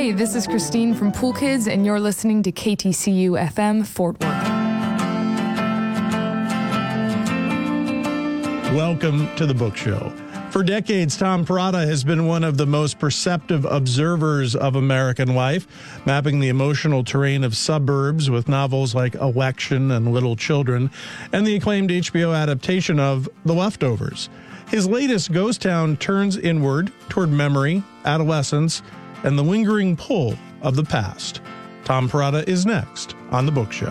Hey, this is Christine from Pool Kids, and you're listening to KTCU FM Fort Worth. Welcome to the Book Show. For decades, Tom Perrotta has been one of the most perceptive observers of American life, mapping the emotional terrain of suburbs with novels like Election and Little Children, and the acclaimed HBO adaptation of The Leftovers. His latest, Ghost Town, turns inward toward memory, adolescence, and the lingering pull of the past. Tom Perrotta is next on The Book Show.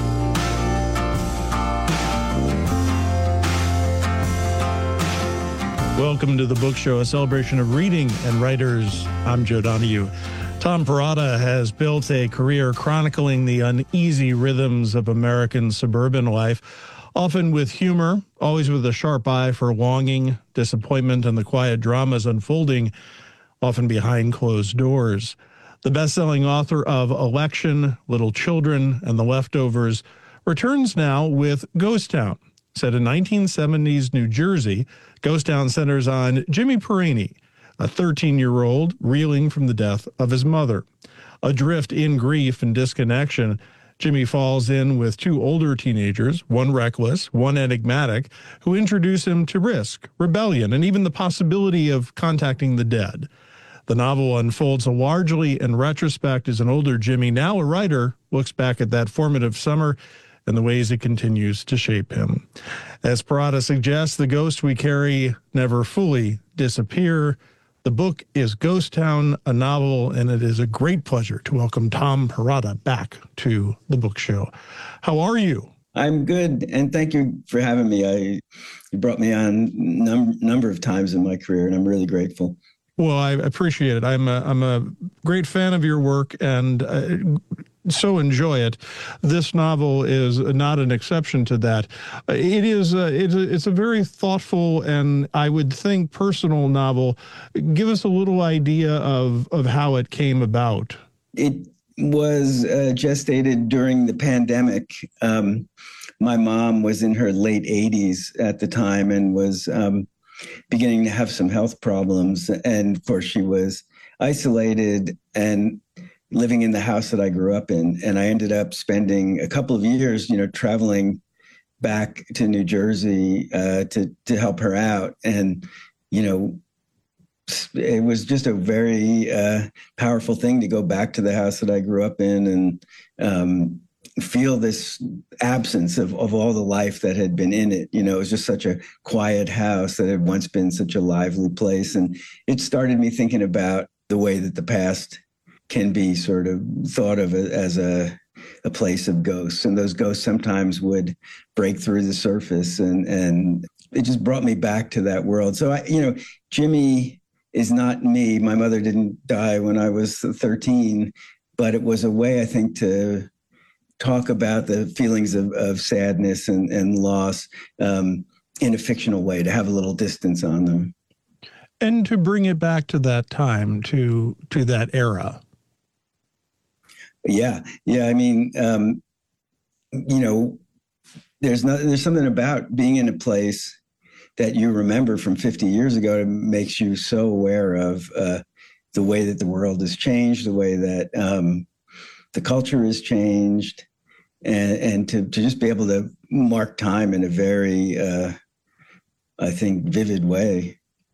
Welcome to The Book Show, a celebration of reading and writers. I'm Joe Donahue. Tom Perrotta has built a career chronicling the uneasy rhythms of American suburban life, often with humor, always with a sharp eye for longing, disappointment, and the quiet dramas unfolding, often behind closed doors. The best-selling author of Election, Little Children, and The Leftovers returns now with Ghost Town. Set in 1970s New Jersey, Ghost Town centers on Jimmy Perrini, a 13-year-old reeling from the death of his mother. Adrift in grief and disconnection, Jimmy falls in with two older teenagers, one reckless, one enigmatic, who introduce him to risk, rebellion, and even the possibility of contacting the dead. The novel unfolds largely in retrospect as an older Jimmy, now a writer, looks back at that formative summer and the ways it continues to shape him. As Perrotta suggests, the ghosts we carry never fully disappear. The book is Ghost Town, a novel, and it is a great pleasure to welcome Tom Perrotta back to the Book Show. How are you? I'm good, and thank you for having me. You brought me on number of times in my career, and I'm really grateful. Well, I appreciate it. I'm a great fan of your work and so enjoy it. This novel is not an exception to that. It's a very thoughtful and I would think personal novel. Give us a little idea of how it came about. It was gestated during the pandemic. My mom was in her late 80s at the time and was beginning to have some health problems. And of course, she was isolated and living in the house that I grew up in. And I ended up spending a couple of years, traveling back to New Jersey to help her out. And, it was just a very powerful thing to go back to the house that I grew up in and feel this absence of all the life that had been in it. It was just such a quiet house that had once been such a lively place. And it started me thinking about the way that the past can be sort of thought of as a place of ghosts. And those ghosts sometimes would break through the surface. And it just brought me back to that world. So, Jimmy is not me. My mother didn't die when I was 13, but it was a way, I think, to talk about the feelings of sadness and loss in a fictional way, to have a little distance on them. And to bring it back to that time, to that era. Yeah. I mean, there's something about being in a place that you remember from 50 years ago that makes you so aware of the way that the world has changed, the way that the culture has changed, and to just be able to mark time in a very, I think, vivid way.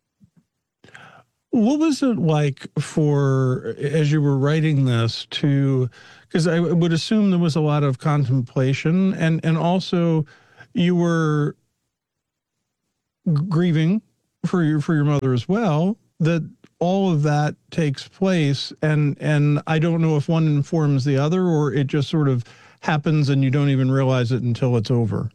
What was it like as you were writing this because I would assume there was a lot of contemplation and also you were grieving for your mother as well, that all of that takes place and I don't know if one informs the other or it just sort of happens and you don't even realize it until it's over.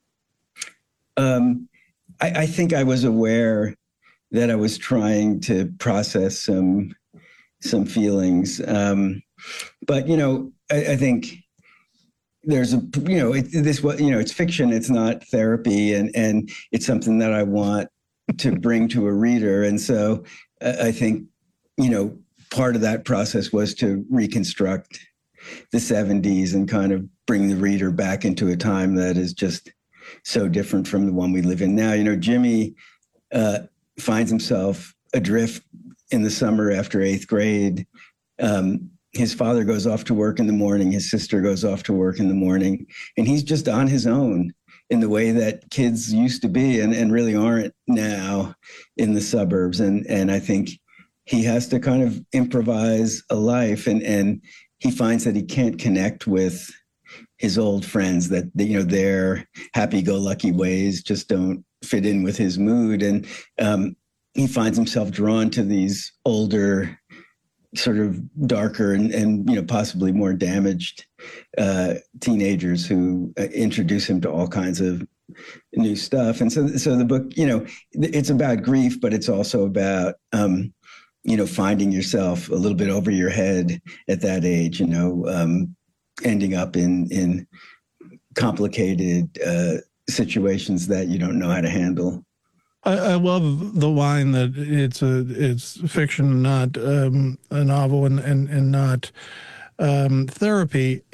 I think I was aware that I was trying to process some feelings. But, I think there's it's fiction, it's not therapy. And it's something that I want to bring to a reader. And so I think, part of that process was to reconstruct the 70s and kind of bring the reader back into a time that is just so different from the one we live in now. Jimmy finds himself adrift in the summer after 8th grade his father goes off to work in the morning, his sister goes off to work in the morning, and he's just on his own in the way that kids used to be and really aren't now in the suburbs. And I think he has to kind of improvise a life, and he finds that he can't connect with his old friends, that their happy-go-lucky ways just don't fit in with his mood. And he finds himself drawn to these older, sort of darker and possibly more damaged teenagers who introduce him to all kinds of new stuff. And so the book, it's about grief, but it's also about finding yourself a little bit over your head at that age, ending up in complicated situations that you don't know how to handle. I love the line that it's fiction, not a novel, and not therapy.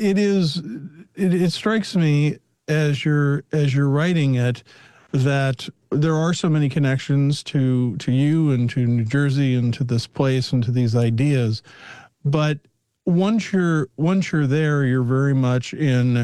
It strikes me as you're writing it that there are so many connections to you and to New Jersey and to this place and to these ideas, but once you're there, you're very much in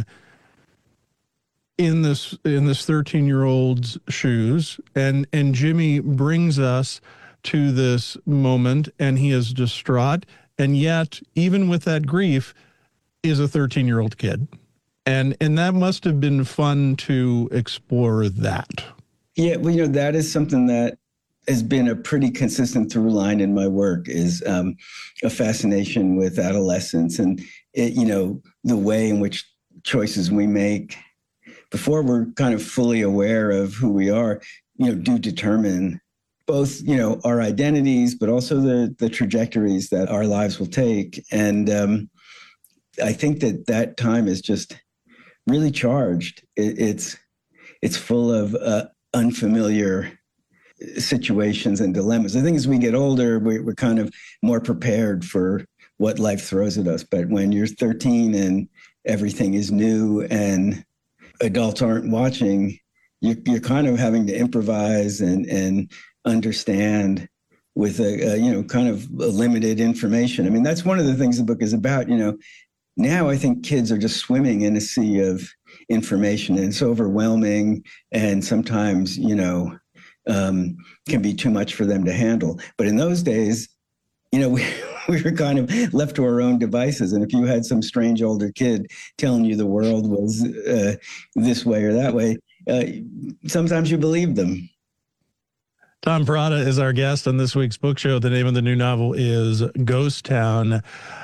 this 13-year-old's shoes, and Jimmy brings us to this moment, and he is distraught, and yet even with that grief is a 13-year-old kid, and that must have been fun to explore that. Yeah, well, that is something that has been a pretty consistent through line in my work, is a fascination with adolescence and the way in which choices we make before we're kind of fully aware of who we are, do determine both, our identities, but also the trajectories that our lives will take. And I think that time is just really charged. It's full of unfamiliar situations and dilemmas. I think as we get older, we're kind of more prepared for what life throws at us. But when you're 13 and everything is new and adults aren't watching, you're kind of having to improvise and understand with kind of limited information. I mean, that's one of the things the book is about. Now I think kids are just swimming in a sea of information, and it's overwhelming, and sometimes can be too much for them to handle. But in those days, we were kind of left to our own devices. And if you had some strange older kid telling you the world was this way or that way, sometimes you believed them. Tom Perrotta is our guest on this week's book show. The name of the new novel is Ghost Town.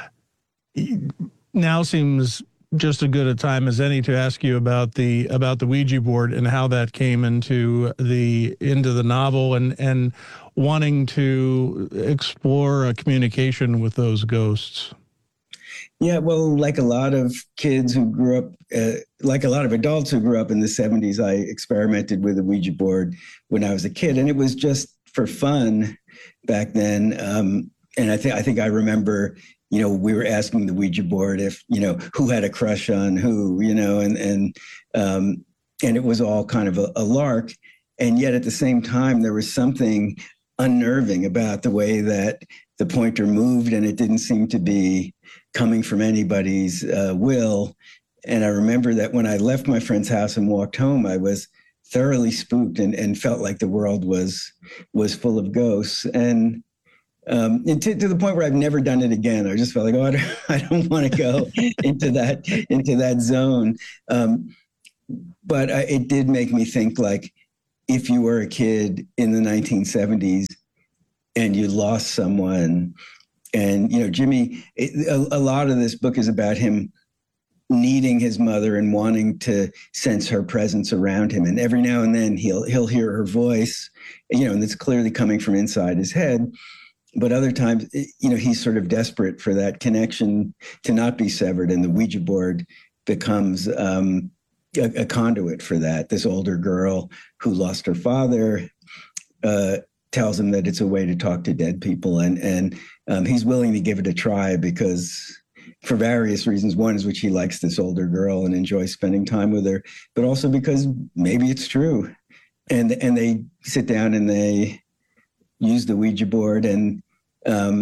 Now seems just as good a time as any to ask you about the Ouija board and how that came into the novel and wanting to explore a communication with those ghosts. Yeah, well, like a lot of kids who grew up, like a lot of adults who grew up in the 70s, I experimented with a Ouija board when I was a kid, and it was just for fun back then. And I think I remember, we were asking the Ouija board if, who had a crush on who, and it was all kind of a lark. And yet at the same time, there was something unnerving about the way that the pointer moved, and it didn't seem to be coming from anybody's will. And I remember that when I left my friend's house and walked home, I was thoroughly spooked and felt like the world was full of ghosts. And to the point where I've never done it again. I just felt like, I don't want to go into that zone. But it did make me think, like, if you were a kid in the 1970s and you lost someone, and, Jimmy, a lot of this book is about him needing his mother and wanting to sense her presence around him. And every now and then he'll hear her voice, and it's clearly coming from inside his head. But other times, he's sort of desperate for that connection to not be severed. And the Ouija board becomes a conduit for that. This older girl who lost her father tells him that it's a way to talk to dead people. And he's willing to give it a try because, for various reasons. One is which he likes this older girl and enjoys spending time with her, but also because maybe it's true. And they sit down and they use the Ouija board, and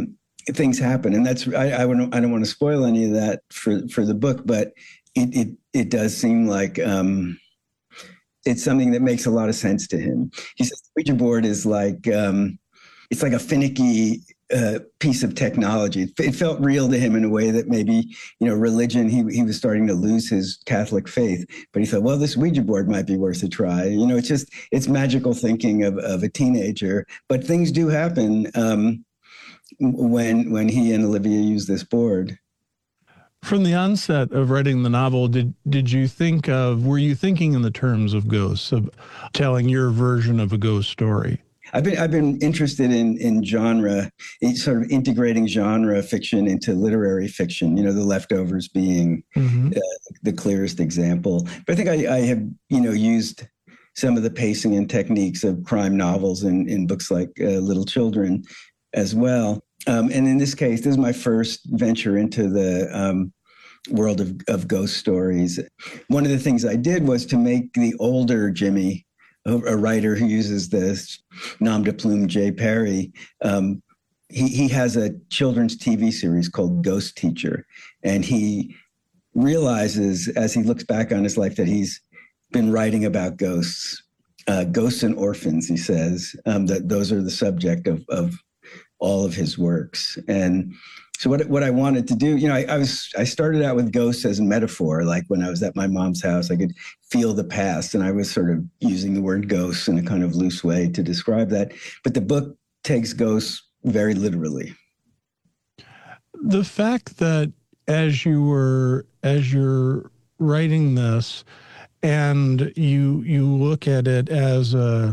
things happen, and that's I don't want to spoil any of that for the book, but it does seem like it's something that makes a lot of sense to him. He says the Ouija board is like it's like a finicky piece of technology. It felt real to him in a way that maybe, religion, he was starting to lose his Catholic faith, but he thought, well, this Ouija board might be worth a try. It's magical thinking of a teenager, but things do happen when he and Olivia use this board. From the onset of writing the novel, were you thinking in the terms of ghosts, of telling your version of a ghost story? I've been interested in genre, sort of integrating genre fiction into literary fiction. The Leftovers being the clearest example. But I think I have used some of the pacing and techniques of crime novels in books like Little Children as well. And in this case, this is my first venture into the world of ghost stories. One of the things I did was to make the older Jimmy, a writer who uses this nom de plume, Jay Perry. He has a children's TV series called Ghost Teacher. And he realizes, as he looks back on his life, that he's been writing about ghosts, ghosts and orphans, he says, that those are the subject of all of his works. And so what I wanted to do, I started out with ghosts as a metaphor. Like when I was at my mom's house, I could feel the past, and I was sort of using the word ghosts in a kind of loose way to describe that. But the book takes ghosts very literally. The fact that as you're writing this, and you look at it as a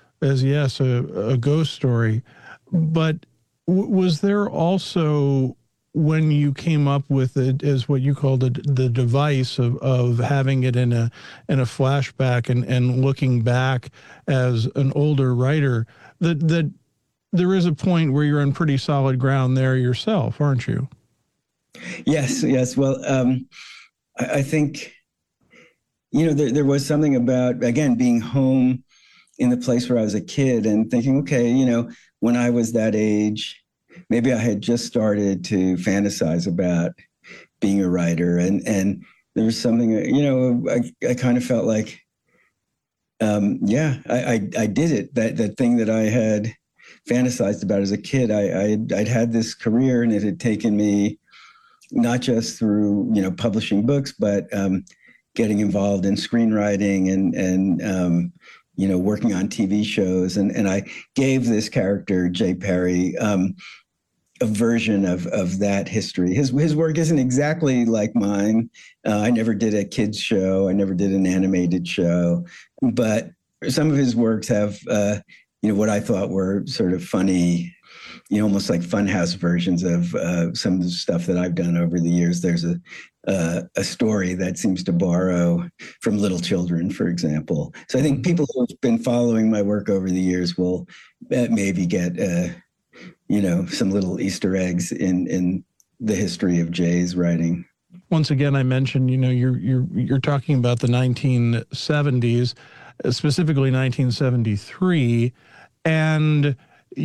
ghost story, but was there also, when you came up with it as what you called the device of having it in a flashback and looking back as an older writer, that there is a point where you're on pretty solid ground there yourself, aren't you? Yes. Well, I think, there was something about, again, being home in the place where I was a kid and thinking, okay, when I was that age, maybe I had just started to fantasize about being a writer. And there was something, I kind of felt like, I did it. That thing that I had fantasized about as a kid, I'd had this career, and it had taken me not just through, publishing books, but getting involved in screenwriting and working on TV shows. And I gave this character, Jay Perry, a version of that history. His work isn't exactly like mine. I never did a kids show. I never did an animated show. But some of his works have, what I thought were sort of funny, almost like funhouse versions of some of the stuff that I've done over the years. There's a story that seems to borrow from Little Children, for example. So I think people who have been following my work over the years will maybe get, some little Easter eggs in the history of Jay's writing. Once again, I mentioned, you're talking about the 1970s, specifically 1973, and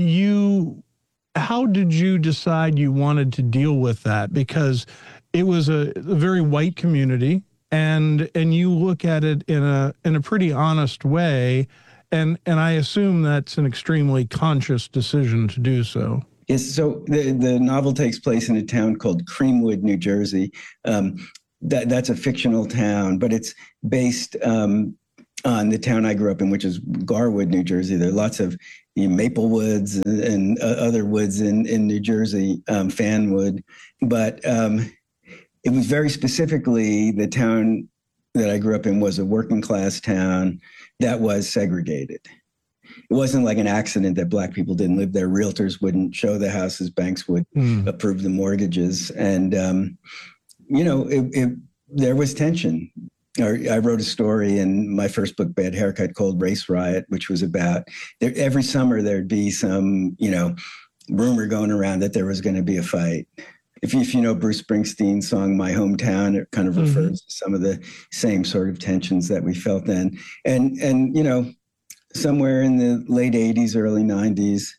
how did you decide you wanted to deal with that? Because it was a very white community, and you look at it in a pretty honest way, and I assume that's an extremely conscious decision to do so. Yes. So the novel takes place in a town called Creamwood, New Jersey. That's a fictional town, but it's based on the town I grew up in, which is Garwood, New Jersey. There are lots of maple woods and other woods in New Jersey, Fanwood. But it was very specifically the town that I grew up in was a working class town that was segregated. It wasn't like an accident that Black people didn't live there. Realtors wouldn't show the houses. Banks would approve the mortgages. And, there was tension. I wrote a story in my first book, Bad Haircut, called Race Riot, which was about every summer there'd be some, rumor going around that there was going to be a fight. If you know Bruce Springsteen's song, My Hometown, it kind of refers to some of the same sort of tensions that we felt then. And somewhere in the late 80s, early 90s,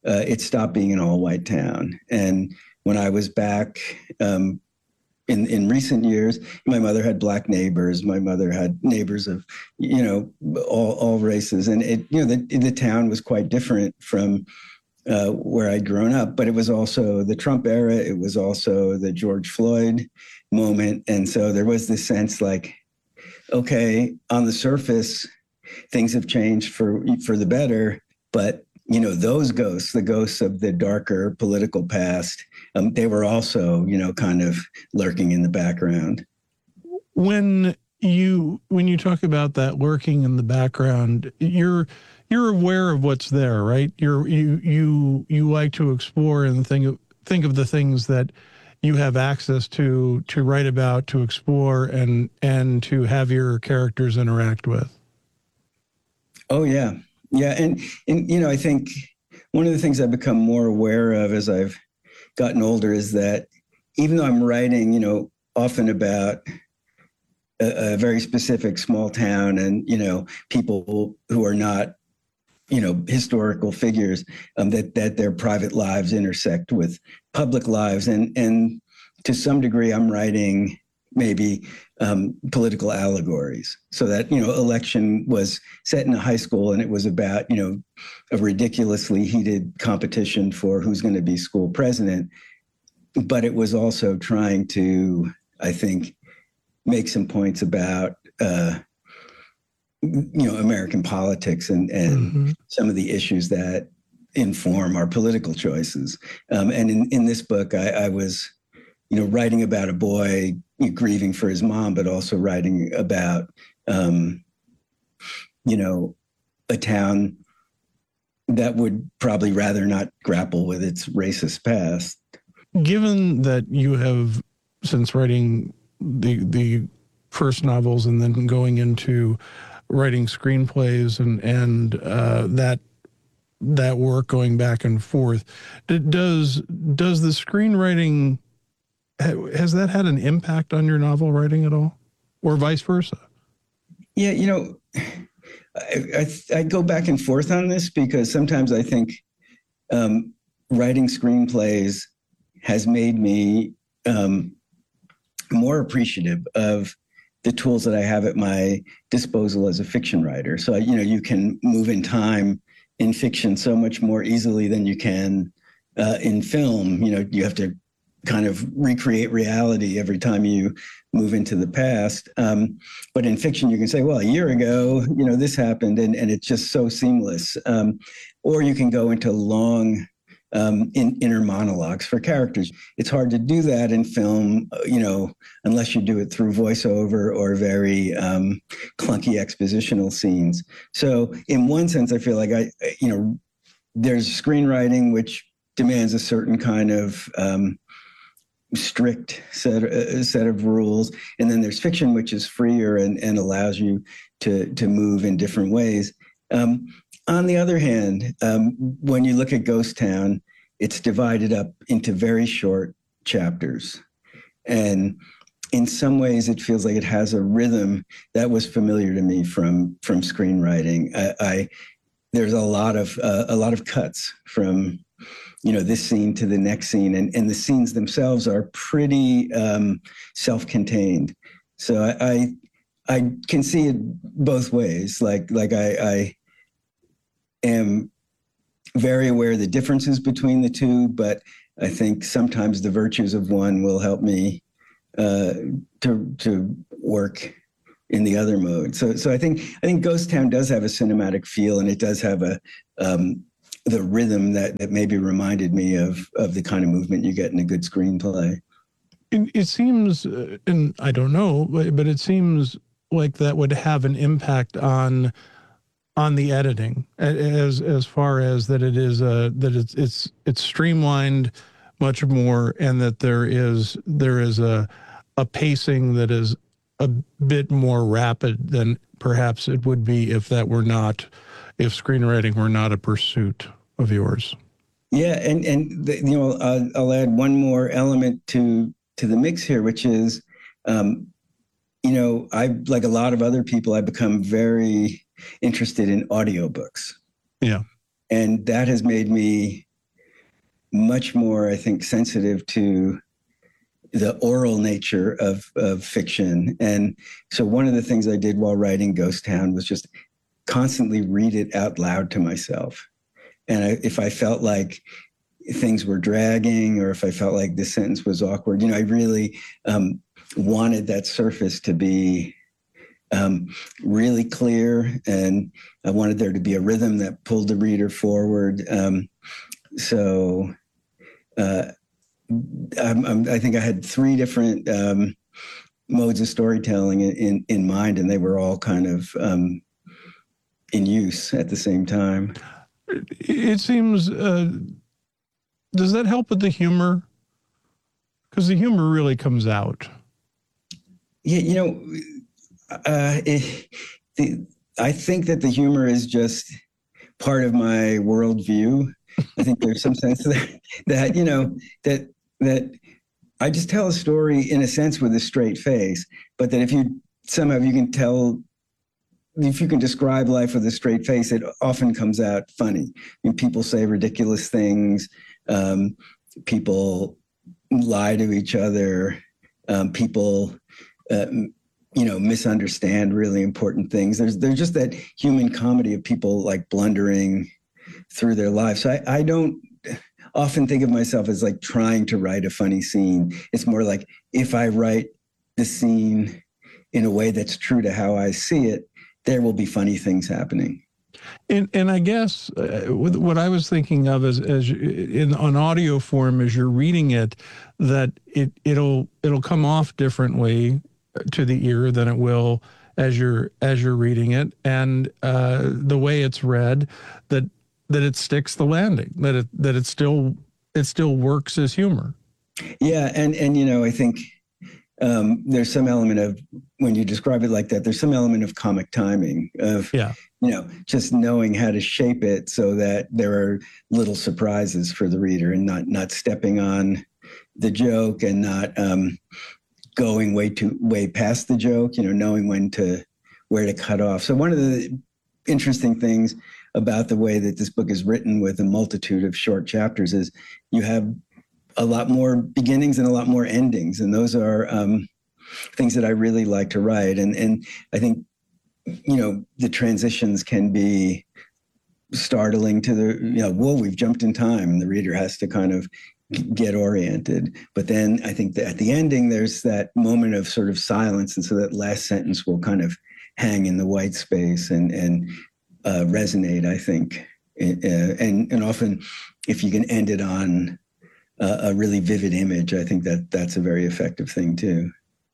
it stopped being an all-white town. And when I was back in recent years, my mother had Black neighbors. My mother had neighbors of, all races. And the town was quite different from where I'd grown up, but it was also the Trump era. It was also the George Floyd moment. And so there was this sense like, okay, on the surface, things have changed for the better, but those ghosts, the ghosts of the darker political past, they were also, kind of lurking in the background. When you talk about that lurking in the background, you're aware of what's there, right? You like to explore and think of the things that you have access to write about, to explore, and to have your characters interact with. Oh yeah. Yeah, and I think one of the things I've become more aware of as I've gotten older is that even though I'm writing, often about a very specific small town and, people who are not, historical figures, that their private lives intersect with public lives. And to some degree, I'm writing maybe political allegories. So that, election was set in a high school and it was about, a ridiculously heated competition for who's going to be school president. But it was also trying to, I think, make some points about, American politics and mm-hmm. some of the issues that inform our political choices. And in this book, I was, writing about a boy grieving for his mom, but also writing about, a town that would probably rather not grapple with its racist past. Given that you have, since writing the first novels and then going into writing screenplays and that work going back and forth, does the screenwriting, has that had an impact on your novel writing at all, or vice versa? Yeah, I go back and forth on this because sometimes I think writing screenplays has made me more appreciative of the tools that I have at my disposal as a fiction writer. So, you can move in time in fiction so much more easily than you can in film. You have to kind of recreate reality every time you move into the past. But in fiction, you can say, well, a year ago, this happened, and it's just so seamless. Or you can go into long inner monologues for characters. It's hard to do that in film, unless you do it through voiceover or very clunky expositional scenes. So in one sense, I feel like there's screenwriting, which demands a certain kind of strict set of rules. And then there's fiction, which is freer and allows you to move in different ways. On the other hand, when you look at Ghost Town, it's divided up into very short chapters. And in some ways, it feels like it has a rhythm that was familiar to me from screenwriting. There's a lot of cuts from this scene to the next scene, and the scenes themselves are pretty self-contained. So I can see it both ways. Like I am very aware of the differences between the two, but I think sometimes the virtues of one will help me to work in the other mode. So I think Ghost Town does have a cinematic feel, and it does have the rhythm that maybe reminded me of the kind of movement you get in a good screenplay. It seems, and I don't know, but it seems like that would have an impact on the editing, as far as that it is it's streamlined much more, and that there is a pacing that is a bit more rapid than perhaps it would be if screenwriting were not a pursuit of yours. Yeah, and I'll add one more element to the mix here, which is, I, like a lot of other people, I've become very interested in audiobooks. Yeah. And that has made me much more, I think, sensitive to the oral nature of fiction. And so one of the things I did while writing Ghost Town was just constantly read it out loud to myself. And if I felt like things were dragging, or if I felt like the sentence was awkward, I really wanted that surface to be really clear, and I wanted there to be a rhythm that pulled the reader forward. I think I had three different modes of storytelling in mind, and they were all kind of in use at the same time. It seems, does that help with the humor? Because the humor really comes out. Yeah, I think that the humor is just part of my worldview. I think there's some sense that I just tell a story in a sense with a straight face, but that if you can describe life with a straight face, it often comes out funny. People say ridiculous things. People lie to each other. People, misunderstand really important things. There's just that human comedy of people like blundering through their lives. So I don't often think of myself as like trying to write a funny scene. It's more like if I write the scene in a way that's true to how I see it, there will be funny things happening. And I guess what I was thinking of as on audio form as you're reading it, that it'll come off differently to the ear than it will as you're reading it, and the way it's read, that it sticks the landing, that it still works as humor. Yeah, and I think there's some element of, when you describe it like that, there's some element of comic timing of just knowing how to shape it so that there are little surprises for the reader, and not stepping on the joke, and not going way past the joke, knowing where to cut off. So one of the interesting things about the way that this book is written with a multitude of short chapters is you have a lot more beginnings and a lot more endings. And those are things that I really like to write. And I think, the transitions can be startling to whoa, we've jumped in time, and the reader has to kind of get oriented. But then I think that at the ending, there's that moment of sort of silence. And so that last sentence will kind of hang in the white space and resonate, I think. And often if you can end it on a really vivid image, I think that's a very effective thing too.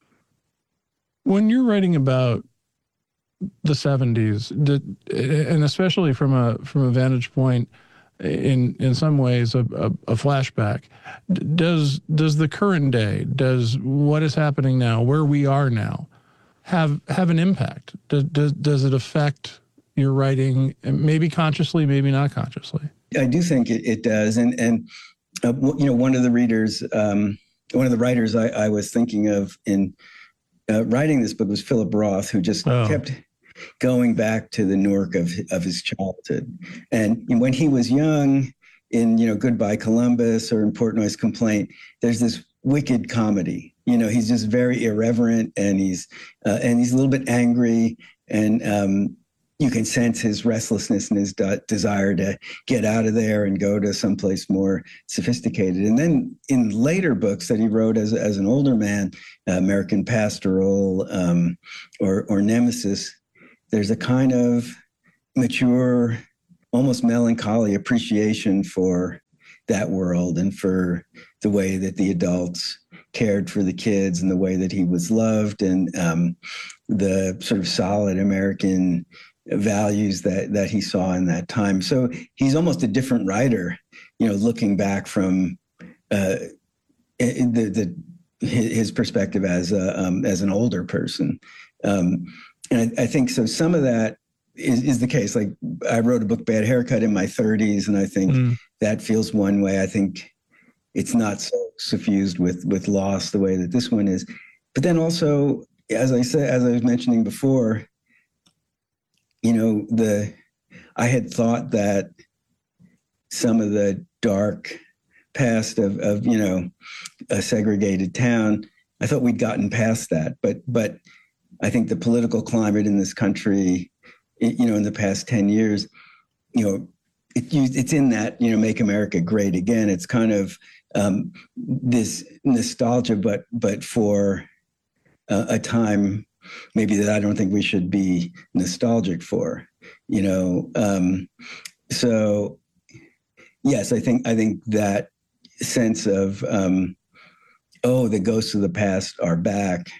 When you're writing about the 70s, and especially from a vantage point, in some ways a flashback, does the current day, does what is happening now, where we are now, have an impact? Does it affect your writing, maybe consciously, maybe not consciously? I do think it does. And one of the writers I was thinking of in writing this book was Philip Roth, who just kept going back to the Newark of his childhood. And when he was young, in Goodbye Columbus or in Portnoy's Complaint, there's this wicked comedy. He's just very irreverent, and he's a little bit angry, and you can sense his restlessness and his desire to get out of there and go to someplace more sophisticated. And then in later books that he wrote as an older man, American Pastoral or Nemesis, there's a kind of mature, almost melancholy appreciation for that world and for the way that the adults cared for the kids and the way that he was loved, and the sort of solid American values that he saw in that time. So he's almost a different writer, looking back from his perspective as an older person. And I think so. Some of that is the case. Like, I wrote a book, Bad Haircut, in my 30s, and I think that feels one way. I think it's not so suffused with loss the way that this one is. But then also, as I was mentioning before, I had thought that some of the dark past of a segregated town. I thought we'd gotten past that, but I think the political climate in this country, in the past 10 years, it's in that, Make America Great Again. It's kind of this nostalgia, but for a time maybe that I don't think we should be nostalgic for, So yes, I think that sense of, the ghosts of the past are back,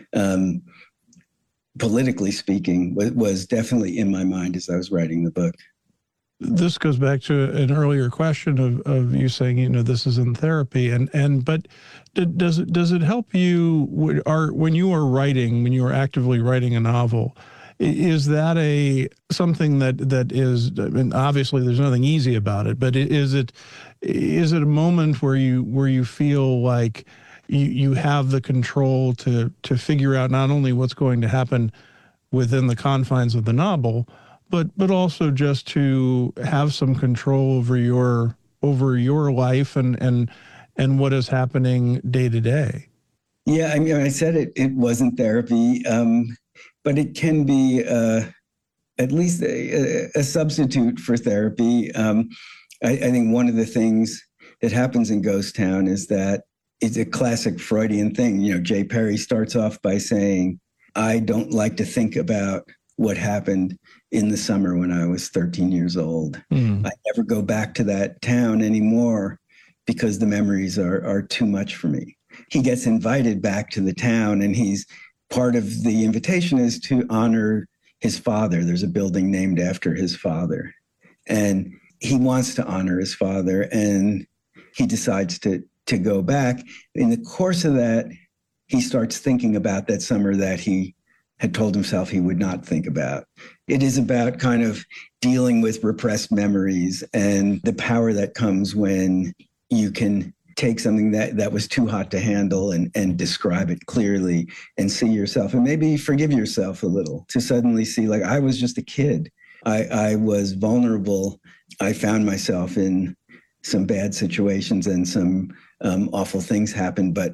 politically speaking, was definitely in my mind as I was writing the book. This goes back to an earlier question of you saying, this is in therapy, but does it help you when you are actively writing a novel? Is that something that is, I mean, obviously there's nothing easy about it, but is it a moment where you feel like you have the control to figure out not only what's going to happen within the confines of the novel, but also just to have some control over your life and what is happening day to day? Yeah, I mean, I said it wasn't therapy, but it can be at least a substitute for therapy. I think one of the things that happens in Ghost Town is that it's a classic Freudian thing. Jay Perry starts off by saying, I don't like to think about what happened in the summer when I was 13 years old. Mm. I never go back to that town anymore because the memories are too much for me. He gets invited back to the town, and part of the invitation is to honor his father. There's a building named after his father, and he wants to honor his father, and he decides to go back. In the course of that, he starts thinking about that summer that he had told himself he would not think about. It is about kind of dealing with repressed memories and the power that comes when you can take something that was too hot to handle and describe it clearly and see yourself and maybe forgive yourself a little, to suddenly see, like, I was just a kid. I was vulnerable. I found myself in some bad situations and some awful things happened, but,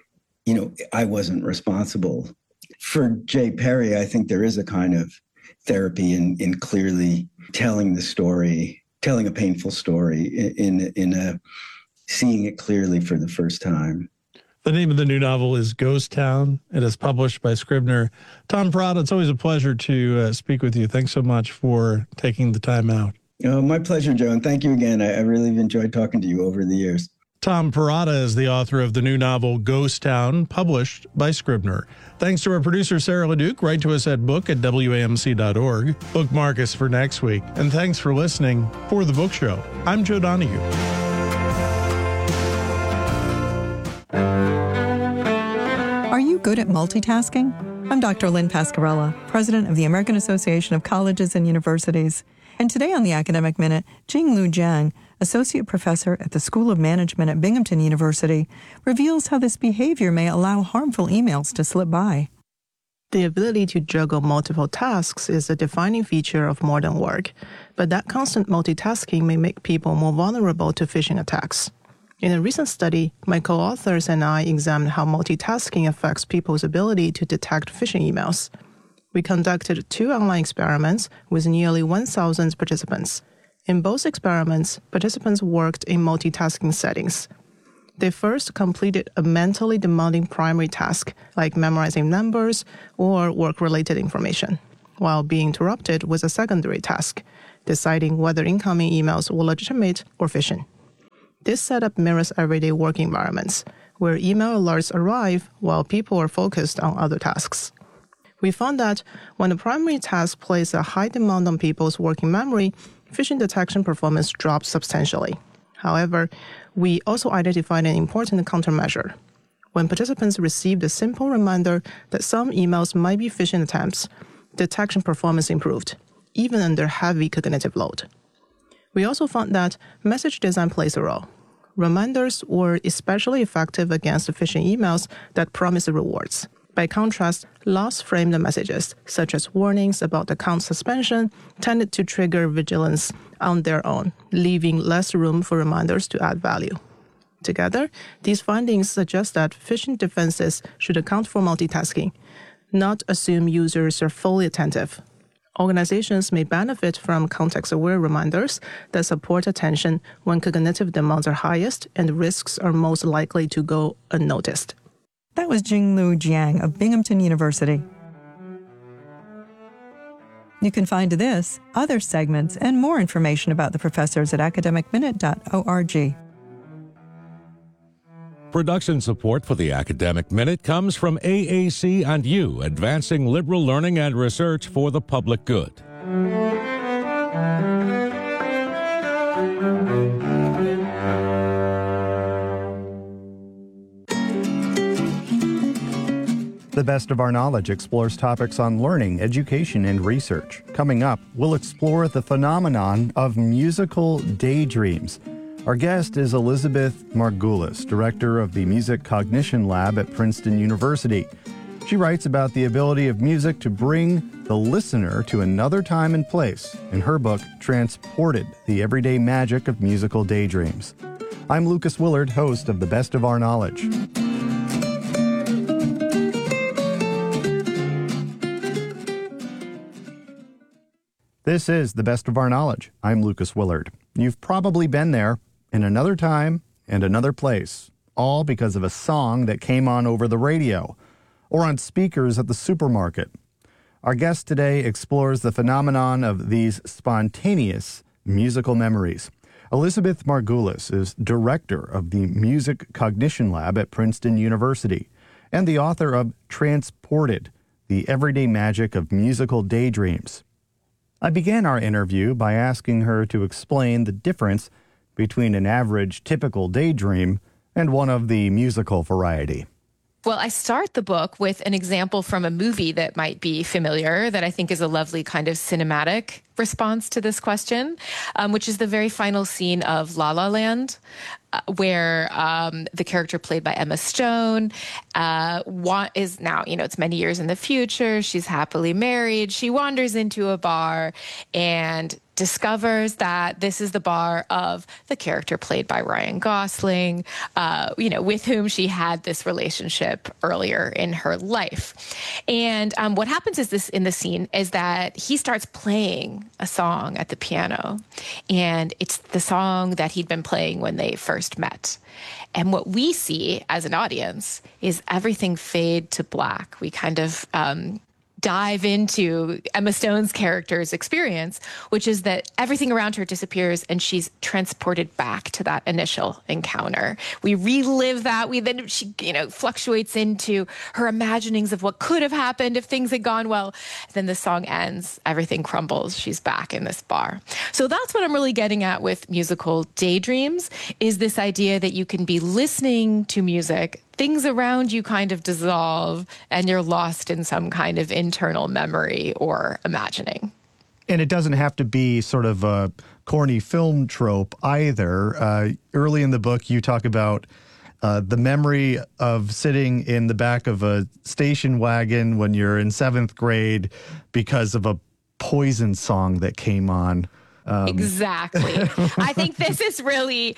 I wasn't responsible. For Jay Perry, I think there is a kind of therapy in clearly telling the story, telling a painful story in seeing it clearly for the first time. The name of the new novel is Ghost Town. It is published by Scribner. Tom Perrotta, it's always a pleasure to speak with you. Thanks so much for taking the time out. Oh, my pleasure, Joe, and thank you again. I really enjoyed talking to you over the years. Tom Perrotta is the author of the new novel Ghost Town, published by Scribner. Thanks to our producer, Sarah LeDuc. Write to us at book@wamc.org. Bookmark us for next week. And thanks for listening. For The Book Show, I'm Joe Donahue. Are you good at multitasking? I'm Dr. Lynn Pascarella, president of the American Association of Colleges and Universities. And today on the Academic Minute, Jinglu Zhang, associate professor at the School of Management at Binghamton University, reveals how this behavior may allow harmful emails to slip by. The ability to juggle multiple tasks is a defining feature of modern work, but that constant multitasking may make people more vulnerable to phishing attacks. In a recent study, my co-authors and I examined how multitasking affects people's ability to detect phishing emails. We conducted 2 online experiments with nearly 1,000 participants. In both experiments, participants worked in multitasking settings. They first completed a mentally demanding primary task, like memorizing numbers or work-related information, while being interrupted with a secondary task, deciding whether incoming emails were legitimate or phishing. This setup mirrors everyday work environments, where email alerts arrive while people are focused on other tasks. We found that when the primary task places a high demand on people's working memory, phishing detection performance drops substantially. However, we also identified an important countermeasure. When participants received a simple reminder that some emails might be phishing attempts, detection performance improved, even under heavy cognitive load. We also found that message design plays a role. Reminders were especially effective against phishing emails that promise rewards. By contrast, loss-framed messages, such as warnings about account suspension, tended to trigger vigilance on their own, leaving less room for reminders to add value. Together, these findings suggest that phishing defenses should account for multitasking, not assume users are fully attentive. Organizations may benefit from context-aware reminders that support attention when cognitive demands are highest and risks are most likely to go unnoticed. That was Jinglu Jiang of Binghamton University. You can find this, other segments, and more information about the professors at academicminute.org. Production support for the Academic Minute comes from AAC and U, advancing liberal learning and research for the public good. The Best of Our Knowledge explores topics on learning, education, and research. Coming up, we'll explore the phenomenon of musical daydreams. Our guest is Elizabeth Margulis, director of the Music Cognition Lab at Princeton University. She writes about the ability of music to bring the listener to another time and place in her book, Transported, The Everyday Magic of Musical Daydreams. I'm Lucas Willard, host of The Best of Our Knowledge. This is The Best of Our Knowledge. I'm Lucas Willard. You've probably been there in another time and another place, all because of a song that came on over the radio or on speakers at the supermarket. Our guest today explores the phenomenon of these spontaneous musical memories. Elizabeth Margulis is director of the Music Cognition Lab at Princeton University and the author of Transported, The Everyday Magic of Musical Daydreams. I began our interview by asking her to explain the difference between an average, typical daydream and one of the musical variety. Well, I start the book with an example from a movie that might be familiar, that I think is a lovely kind of cinematic response to this question, which is the very final scene of La La Land, where the character played by Emma Stone is now, it's many years in the future. She's happily married. She wanders into a bar and discovers that this is the bar of the character played by Ryan Gosling, with whom she had this relationship earlier in her life. And what happens in the scene is that he starts playing a song at the piano, and it's the song that he'd been playing when they first met. And what we see as an audience is everything fade to black. We kind of dive into Emma Stone's character's experience, which is that everything around her disappears and she's transported back to that initial encounter. We relive that. She fluctuates into her imaginings of what could have happened if things had gone well. Then the song ends, everything crumbles. She's back in this bar. So that's what I'm really getting at with musical daydreams, is this idea that you can be listening to music, things around you kind of dissolve, and you're lost in some kind of internal memory or imagining. And it doesn't have to be sort of a corny film trope either. Early in the book, you talk about the memory of sitting in the back of a station wagon when you're in 7th grade because of a Poison song that came on. Exactly. I think this is really,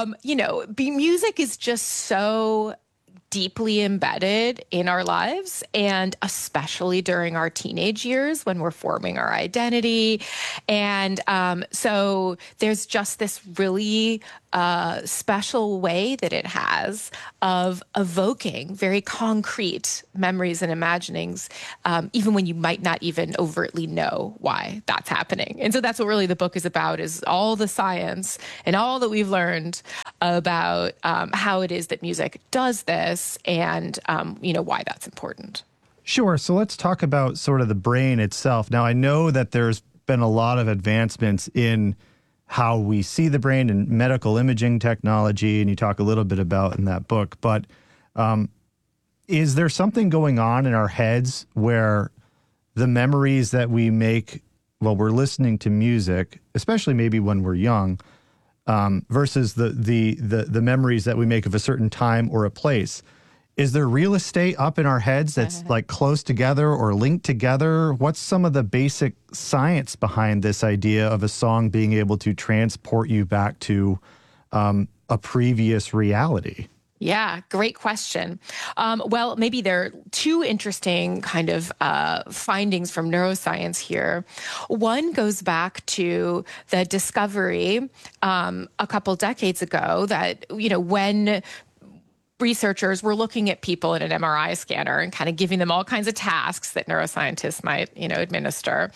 music is just so deeply embedded in our lives, and especially during our teenage years when we're forming our identity. And so there's just this really special way that it has of evoking very concrete memories and imaginings, even when you might not even overtly know why that's happening. And so that's what really the book is about, is all the science and all that we've learned about how it is that music does this, and why that's important. Sure. So let's talk about sort of the brain itself. Now, I know that there's been a lot of advancements in how we see the brain and medical imaging technology, and you talk a little bit about in that book. But is there something going on in our heads where the memories that we make while we're listening to music, especially maybe when we're young, versus the memories that we make of a certain time or a place? Is there real estate up in our heads that's like close together or linked together? What's some of the basic science behind this idea of a song being able to transport you back to a previous reality? Yeah, great question. Well, maybe there are two interesting kind of findings from neuroscience here. One goes back to the discovery a couple decades ago that, when researchers were looking at people in an MRI scanner and kind of giving them all kinds of tasks that neuroscientists might, administer,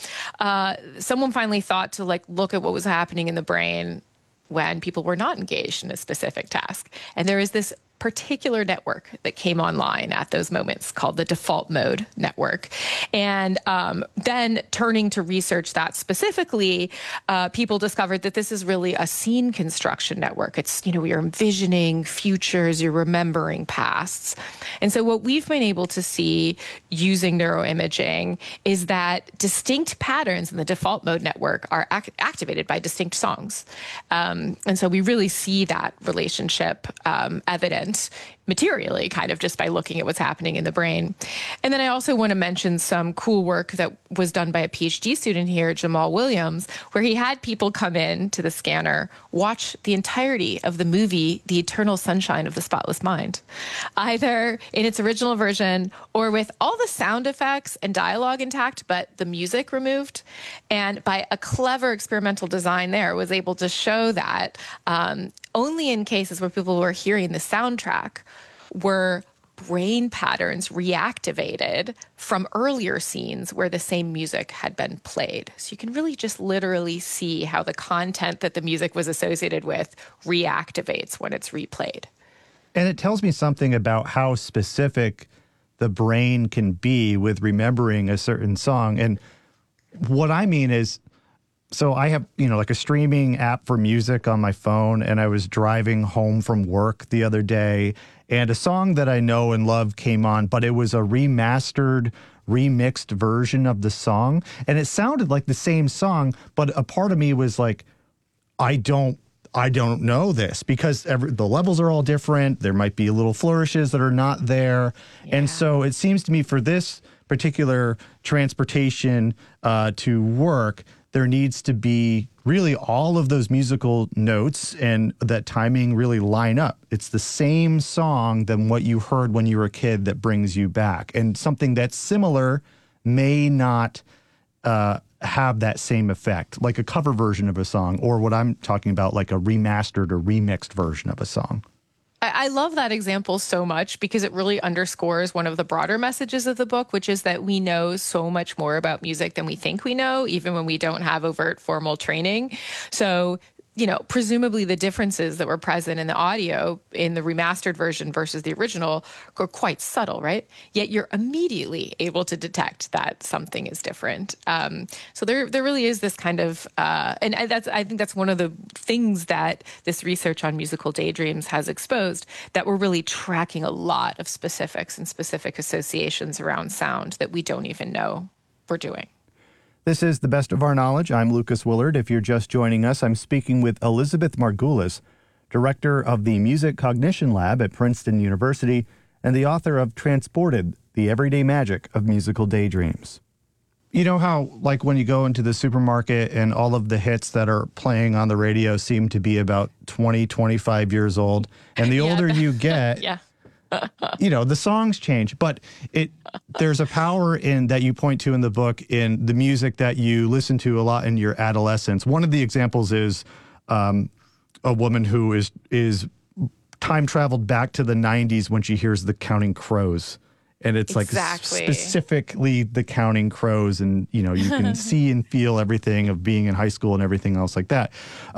someone finally thought to look at what was happening in the brain when people were not engaged in a specific task. And there is this particular network that came online at those moments called the default mode network. And then turning to research that specifically, people discovered that this is really a scene construction network. It's, you're envisioning futures, you're remembering pasts. And so what we've been able to see using neuroimaging is that distinct patterns in the default mode network are activated by distinct songs. And so we really see that relationship evident materially, kind of just by looking at what's happening in the brain. And then I also want to mention some cool work that was done by a PhD student here, Jamal Williams, where he had people come in to the scanner, watch the entirety of the movie, The Eternal Sunshine of the Spotless Mind, either in its original version or with all the sound effects and dialogue intact, but the music removed. And by a clever experimental design there, was able to show that only in cases where people were hearing the soundtrack were brain patterns reactivated from earlier scenes where the same music had been played. So you can really just literally see how the content that the music was associated with reactivates when it's replayed. And it tells me something about how specific the brain can be with remembering a certain song. And what I mean is, so I have, a streaming app for music on my phone, and I was driving home from work the other day, and a song that I know and love came on, but it was a remastered, remixed version of the song, and it sounded like the same song, but a part of me was like, I don't know this, because the levels are all different. There might be little flourishes that are not there. Yeah. And so it seems to me for this particular transportation to work, there needs to be really all of those musical notes and that timing really line up. It's the same song than what you heard when you were a kid that brings you back. And something that's similar may not have that same effect, like a cover version of a song, or what I'm talking about, like a remastered or remixed version of a song. I love that example so much because it really underscores one of the broader messages of the book, which is that we know so much more about music than we think we know, even when we don't have overt formal training. So, presumably the differences that were present in the audio in the remastered version versus the original are quite subtle, right? Yet you're immediately able to detect that something is different. So there really is this kind of, and I think that's one of the things that this research on musical daydreams has exposed, that we're really tracking a lot of specifics and specific associations around sound that we don't even know we're doing. This is The Best of Our Knowledge. I'm Lucas Willard. If you're just joining us, I'm speaking with Elizabeth Margulis, director of the Music Cognition Lab at Princeton University and the author of Transported, The Everyday Magic of Musical Daydreams. You know how, like, when you go into the supermarket and all of the hits that are playing on the radio seem to be about 20, 25 years old, and the older you get... Yeah. The songs change, but there's a power in that you point to in the book in the music that you listen to a lot in your adolescence. One of the examples is a woman who is time traveled back to the 90s when she hears the Counting Crows. And it's exactly. Like specifically the Counting Crows, and you can see and feel everything of being in high school and everything else like that.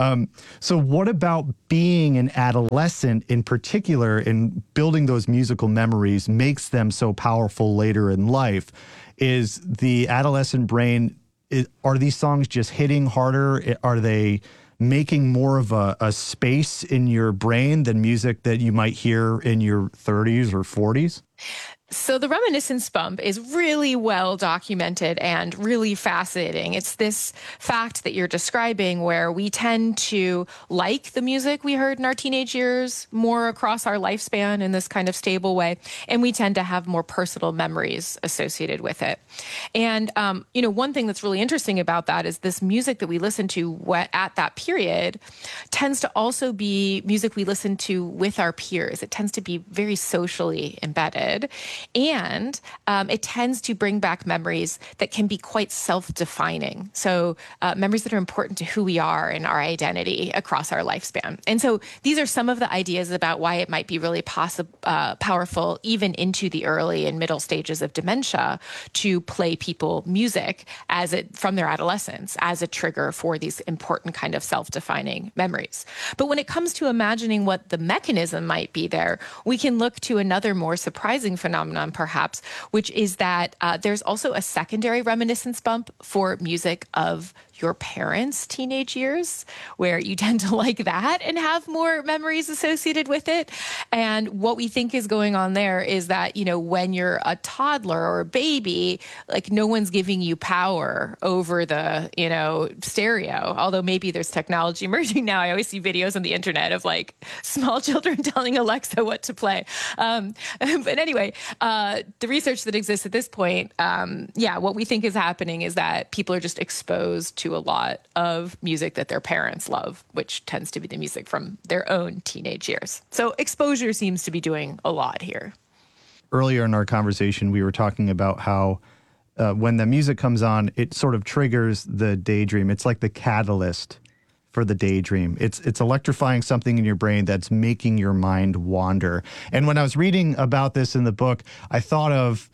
So what about being an adolescent in particular and building those musical memories makes them so powerful later in life? Is the adolescent brain, are these songs just hitting harder? Are they making more of a space in your brain than music that you might hear in your 30s or 40s? So the reminiscence bump is really well documented and really fascinating. It's this fact that you're describing where we tend to like the music we heard in our teenage years more across our lifespan in this kind of stable way, and we tend to have more personal memories associated with it. And, one thing that's really interesting about that is this music that we listen to at that period tends to also be music we listen to with our peers. It tends to be very socially embedded. And it tends to bring back memories that can be quite self-defining. So memories that are important to who we are and our identity across our lifespan. And so these are some of the ideas about why it might be really powerful, even into the early and middle stages of dementia, to play people music from their adolescence as a trigger for these important kind of self-defining memories. But when it comes to imagining what the mechanism might be there, we can look to another more surprising phenomenon, perhaps, which is that there's also a secondary reminiscence bump for music of your parents' teenage years, where you tend to like that and have more memories associated with it. And what we think is going on there is that, when you're a toddler or a baby, like no one's giving you power over the, stereo, although maybe there's technology emerging now. I always see videos on the internet of like small children telling Alexa what to play. But anyway, the research that exists at this point, what we think is happening is that people are just exposed to a lot of music that their parents love, which tends to be the music from their own teenage years. So exposure seems to be doing a lot here. Earlier in our conversation, we were talking about how when the music comes on, it sort of triggers the daydream. It's like the catalyst for the daydream. It's electrifying something in your brain that's making your mind wander. And when I was reading about this in the book, I thought of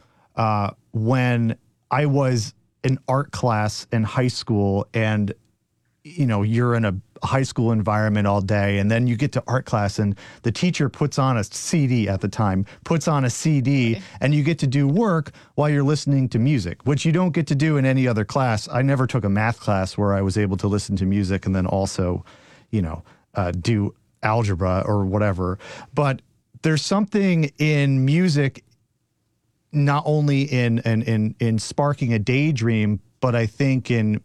when I was in art class in high school, and you're in a high school environment all day, and then you get to art class and the teacher puts on a CD at the time, and you get to do work while you're listening to music, which you don't get to do in any other class. I never took a math class where I was able to listen to music and then also, do algebra or whatever. But there's something in music, not only in sparking a daydream, but I think in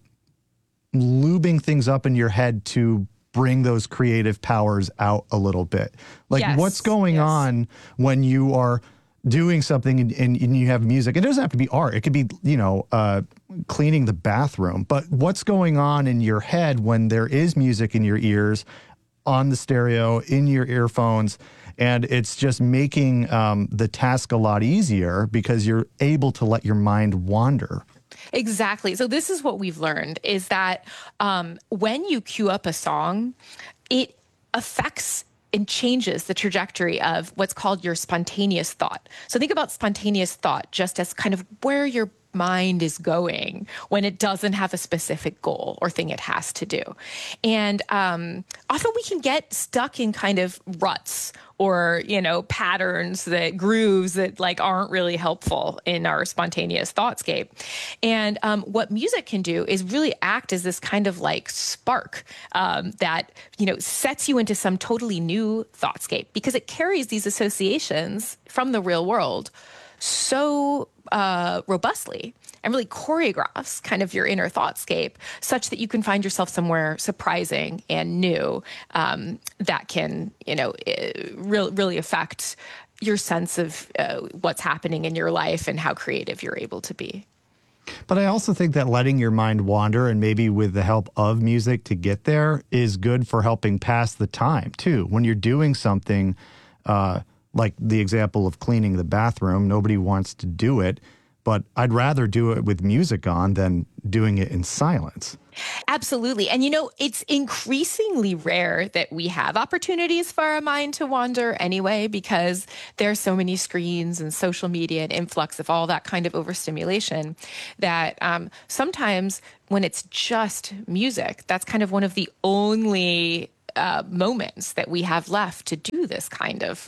lubing things up in your head to bring those creative powers out a little bit. Like what's going on when you are doing something and you have music? It doesn't have to be art. It could be, cleaning the bathroom. But what's going on in your head when there is music in your ears, on the stereo, in your earphones? And it's just making the task a lot easier because you're able to let your mind wander. Exactly. So this is what we've learned is that when you cue up a song, it affects and changes the trajectory of what's called your spontaneous thought. So think about spontaneous thought just as kind of where your mind is going when it doesn't have a specific goal or thing it has to do. And often we can get stuck in kind of ruts or, patterns, that grooves that like aren't really helpful in our spontaneous thoughtscape. And what music can do is really act as this kind of like spark that, sets you into some totally new thoughtscape because it carries these associations from the real world so robustly and really choreographs kind of your inner thoughtscape such that you can find yourself somewhere surprising and new that can, really affect your sense of what's happening in your life and how creative you're able to be. But I also think that letting your mind wander and maybe with the help of music to get there is good for helping pass the time too. When you're doing something like the example of cleaning the bathroom, nobody wants to do it, but I'd rather do it with music on than doing it in silence. Absolutely. And, it's increasingly rare that we have opportunities for our mind to wander anyway, because there's so many screens and social media and influx of all that kind of overstimulation that sometimes when it's just music, that's kind of one of the only moments that we have left to do this kind of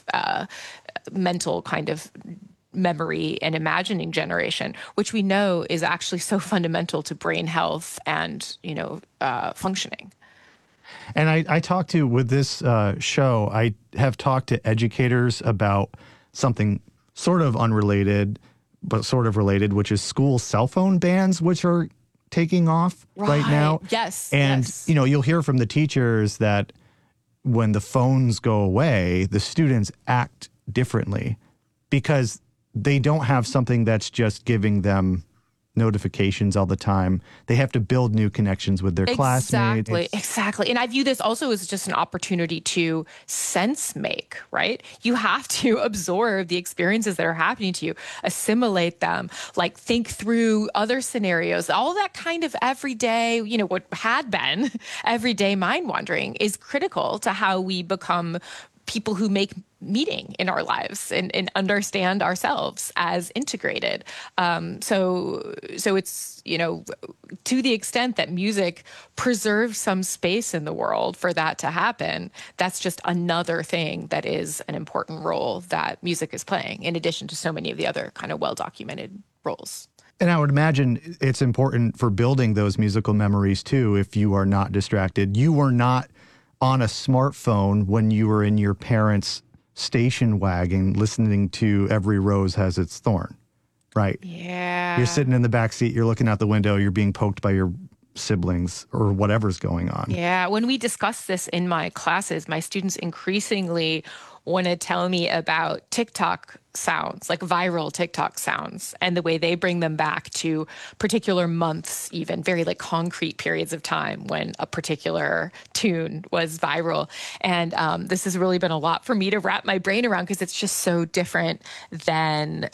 mental kind of memory and imagining generation, which we know is actually so fundamental to brain health and, functioning. And I talked to, with this show, I have talked to educators about something sort of unrelated, but sort of related, which is school cell phone bans, which are taking off right now. Yes. And, yes. you'll hear from the teachers that when the phones go away, the students act differently because they don't have something that's just giving them notifications all the time. They have to build new connections with their classmates. Exactly. And I view this also as just an opportunity to sense make, right? You have to absorb the experiences that are happening to you, assimilate them, like think through other scenarios. All that kind of everyday, what had been everyday mind wandering is critical to how we become people who make meaning in our lives and understand ourselves as integrated. So it's, to the extent that music preserves some space in the world for that to happen, that's just another thing that is an important role that music is playing, in addition to so many of the other kind of well-documented roles. And I would imagine it's important for building those musical memories too, if you are not distracted. You were not on a smartphone when you were in your parents' station wagon listening to Every Rose Has Its Thorn, right? Yeah. You're sitting in the back seat, you're looking out the window, you're being poked by your siblings or whatever's going on. Yeah. When we discuss this in my classes, my students increasingly want to tell me about TikTok sounds, like viral TikTok sounds, and the way they bring them back to particular months, even very like concrete periods of time when a particular tune was viral. And this has really been a lot for me to wrap my brain around because it's just so different than,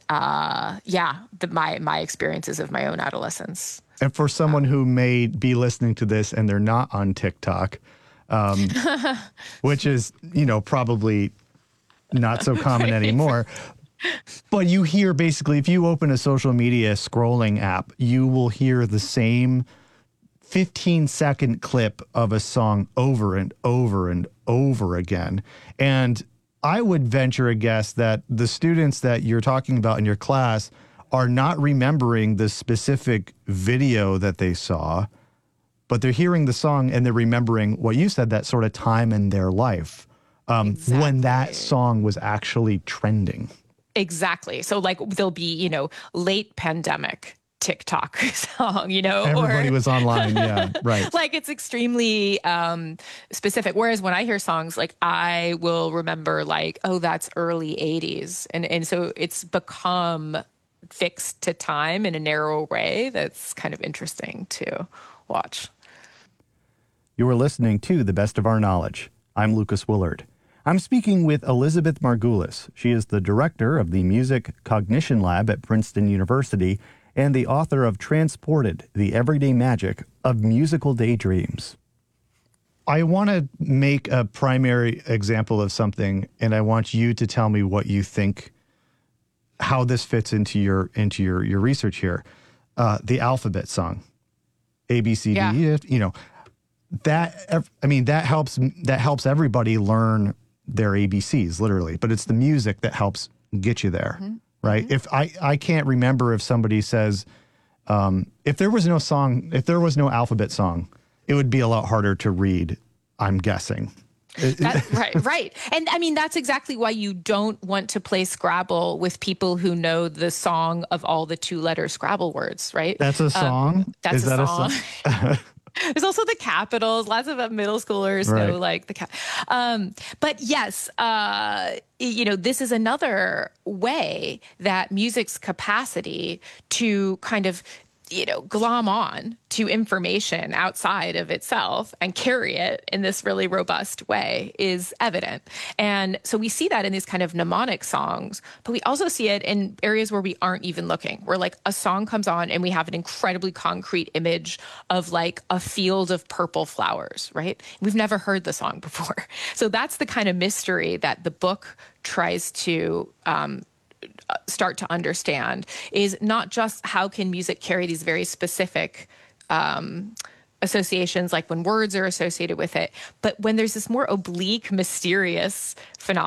my experiences of my own adolescence. And for someone who may be listening to this and they're not on TikTok, which is, probably not so common anymore. But you hear basically, if you open a social media scrolling app, you will hear the same 15-second clip of a song over and over and over again. And I would venture a guess that the students that you're talking about in your class are not remembering the specific video that they saw, but they're hearing the song and they're remembering what you said, that sort of time in their life. When that song was actually trending. Exactly. So like there'll be, late pandemic TikTok song, Everybody was online. Yeah, right. Like it's extremely specific. Whereas when I hear songs, like I will remember like, oh, that's early 80s. And so it's become fixed to time in a narrow way. That's kind of interesting to watch. You are listening to The Best of Our Knowledge. I'm Lucas Willard. I'm speaking with Elizabeth Margulis. She is the director of the Music Cognition Lab at Princeton University and the author of Transported, the Everyday Magic of Musical Daydreams. I want to make a primary example of something, and I want you to tell me what you think, how this fits into your research here. The alphabet song, A, B, C, D, that helps everybody learn their ABCs, literally, but it's the music that helps get you there, right? If I can't remember if somebody says, if there was no alphabet song, it would be a lot harder to read, I'm guessing. Right. And I mean, that's exactly why you don't want to play Scrabble with people who know the song of all the 2-letter Scrabble words, right? That's a song? That's a song? There's also the capitals. Lots of middle schoolers know like the but yes, this is another way that music's capacity to kind of glom on to information outside of itself and carry it in this really robust way is evident. And so we see that in these kind of mnemonic songs, but we also see it in areas where we aren't even looking, where like a song comes on and we have an incredibly concrete image of like a field of purple flowers, right? We've never heard the song before. So that's the kind of mystery that the book tries to start to understand, is not just how can music carry these very specific associations, like when words are associated with it, but when there's this more oblique, mysterious phenomenon